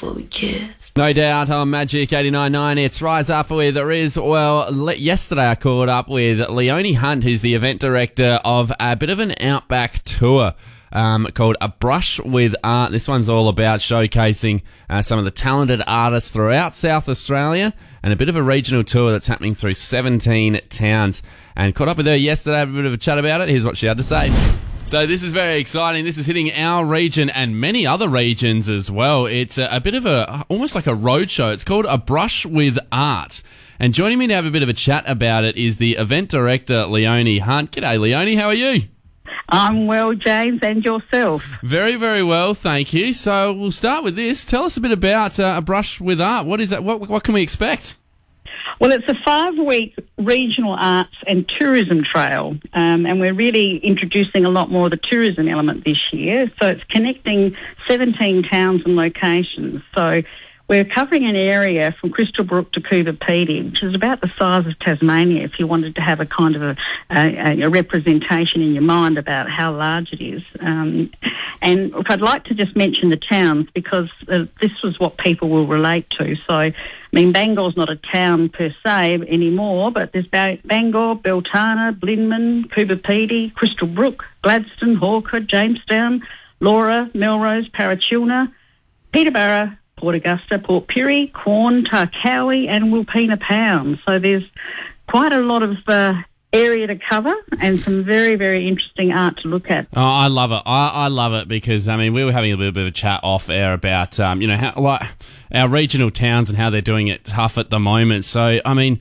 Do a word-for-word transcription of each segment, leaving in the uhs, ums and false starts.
before we kiss. No doubt on Magic eighty-nine point nine. It's Rise Up with Riz. Well, le- yesterday I caught up with Leonie Hunt, who's the event director of a bit of an outback tour um, called A Brush with Art. This one's all about showcasing uh, some of the talented artists throughout South Australia, and a bit of a regional tour that's happening through seventeen towns. And caught up with her yesterday, had a bit of a chat about it. Here's what she had to say. So this is very exciting. This is hitting our region and many other regions as well. It's a, a bit of a, almost like a roadshow. It's called A Brush with Art. And joining me to have a bit of a chat about it is the event director, Leonie Hunt. G'day, Leonie. How are you? I'm well, James, and yourself? Very, very well, thank you. So we'll start with this. Tell us a bit about uh, A Brush with Art. What is that? What, what can we expect? Well, it's a five-week regional arts and tourism trail, um, and we're really introducing a lot more of the tourism element this year. So it's connecting seventeen towns and locations. So we're covering an area from Crystal Brook to Coober Pedy, which is about the size of Tasmania, if you wanted to have a kind of a, a, a representation in your mind about how large it is. Um, and look, I'd like to just mention the towns because uh, this was what people will relate to. So, I mean, Bangor's not a town per se anymore, but there's ba- Bangor, Beltana, Blinman, Coober Pedy, Crystal Brook, Gladstone, Hawker, Jamestown, Laura, Melrose, Parachilna, Peterborough, Port Augusta, Port Pirie, Quorn, Tarcowie and Wilpena Pound. So there's quite a lot of uh, area to cover and some very, very interesting art to look at. Oh, I love it. I, I love it because, I mean, we were having a little bit of a chat off air about, um, you know, how, like our regional towns and how they're doing it tough at the moment. So, I mean,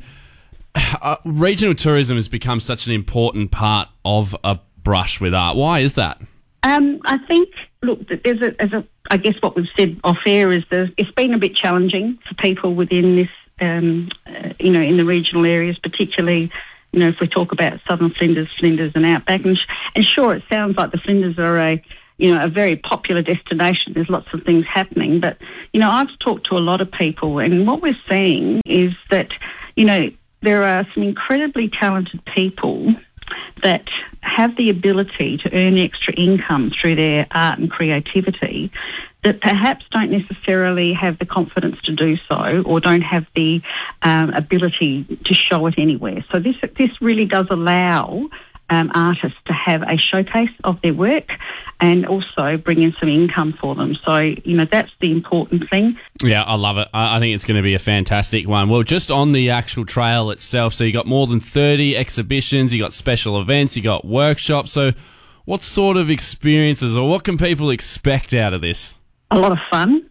uh, regional tourism has become such an important part of A Brush with Art. Why is that? Um, I think, look, there's a, there's a, I guess what we've said off air is that it's been a bit challenging for people within this, um, uh, you know, in the regional areas, particularly, you know, if we talk about Southern Flinders, Flinders and Outback. And, sh- and sure, it sounds like the Flinders are a, you know, a very popular destination. There's lots of things happening. But, you know, I've talked to a lot of people and what we're seeing is that, you know, there are some incredibly talented people that have the ability to earn extra income through their art and creativity that perhaps don't necessarily have the confidence to do so or don't have the um, ability to show it anywhere. So this this really does allow um, artists to have a showcase of their work and also bring in some income for them. So, you know, that's the important thing. Yeah, I love it. I think it's going to be a fantastic one. Well, just on the actual trail itself, so you got more than thirty exhibitions, you got special events, you got workshops. So what sort of experiences or what can people expect out of this? A lot of fun.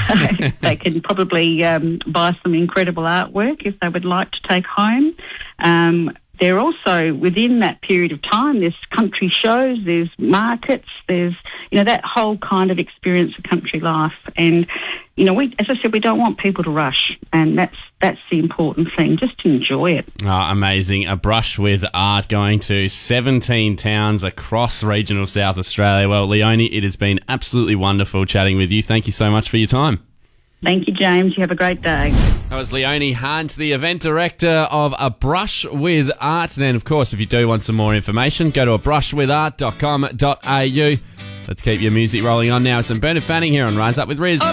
They can probably um, buy some incredible artwork if they would like to take home. Um, They're also, within that period of time, there's country shows, there's markets, there's, you know, that whole kind of experience of country life. And, you know, we, as I said, we don't want people to rush, and that's that's the important thing. Just enjoy it. Oh, amazing. A Brush with Art going to seventeen towns across regional South Australia. Well, Leonie, it has been absolutely wonderful chatting with you. Thank you so much for your time. Thank you, James. You have a great day. That was Leonie Hunt, the event director of A Brush with Art. And, of course, if you do want some more information, go to a brush with art dot com dot a u. Let's keep your music rolling on now. Some Bernard Fanning here on Rise Up with Riz.